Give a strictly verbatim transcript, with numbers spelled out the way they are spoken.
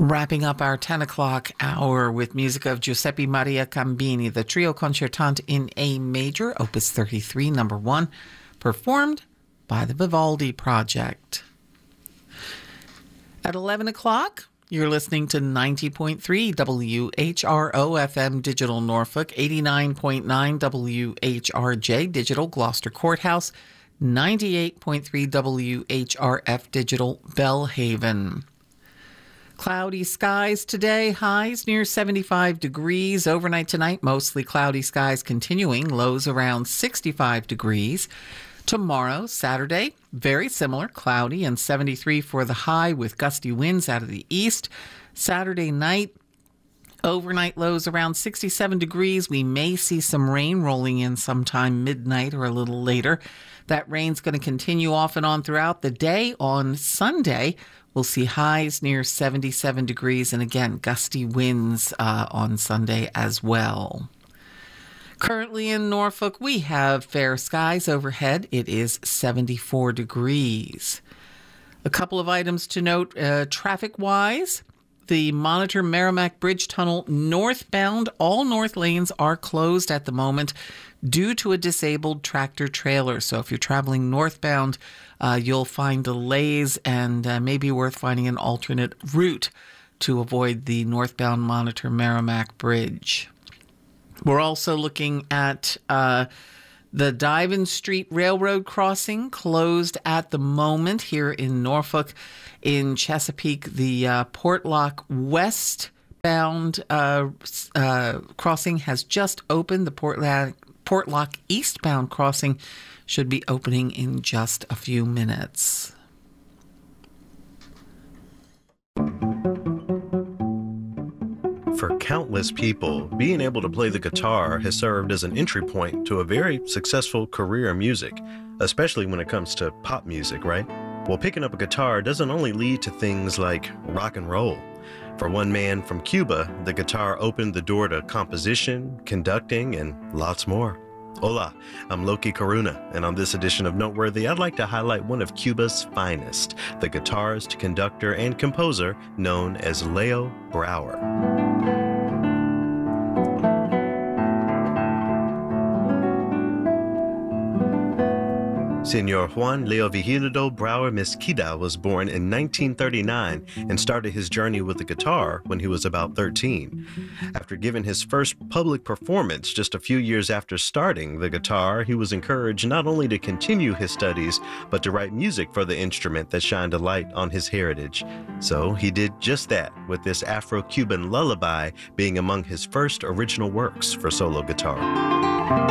Wrapping up our ten o'clock hour with music of Giuseppe Maria Cambini, the Trio Concertante in A Major, Opus thirty-three, number one, performed by the Vivaldi Project. At eleven o'clock, you're listening to ninety point three W H R O F M Digital Norfolk, eighty-nine point nine W H R J Digital Gloucester Courthouse, ninety-eight point three W H R F Digital Bellhaven. Cloudy skies today, highs near seventy-five degrees. Overnight tonight, mostly cloudy skies continuing, lows around sixty-five degrees. Tomorrow, Saturday, very similar, cloudy and seventy-three for the high with gusty winds out of the east. Saturday night, overnight lows around sixty-seven degrees. We may see some rain rolling in sometime midnight or a little later. That rain's going to continue off and on throughout the day. On Sunday, we'll see highs near seventy-seven degrees and again, gusty winds uh, on Sunday as well. Currently in Norfolk, we have fair skies overhead. It is seventy-four degrees. A couple of items to note uh, traffic-wise. The Monitor Merrimack Bridge Tunnel northbound, all north lanes are closed at the moment due to a disabled tractor trailer. So if you're traveling northbound, uh, you'll find delays and uh, may be worth finding an alternate route to avoid the northbound Monitor Merrimack Bridge. We're also looking at uh, the Diven Street Railroad crossing, closed at the moment here in Norfolk. In Chesapeake, the uh, Portlock westbound uh, uh, crossing has just opened. The Portlock, Portlock eastbound crossing should be opening in just a few minutes. For countless people, being able to play the guitar has served as an entry point to a very successful career in music, especially when it comes to pop music, right? Well, picking up a guitar doesn't only lead to things like rock and roll. For one man from Cuba, the guitar opened the door to composition, conducting, and lots more. Hola, I'm Loki Karuna, and on this edition of Noteworthy, I'd like to highlight one of Cuba's finest, the guitarist, conductor, and composer known as Leo Brouwer. Senor Juan Leovigildo Brouwer Mesquida was born in nineteen thirty-nine and started his journey with the guitar when he was about thirteen. After giving his first public performance just a few years after starting the guitar, he was encouraged not only to continue his studies, but to write music for the instrument that shined a light on his heritage. So he did just that, with this Afro-Cuban lullaby being among his first original works for solo guitar.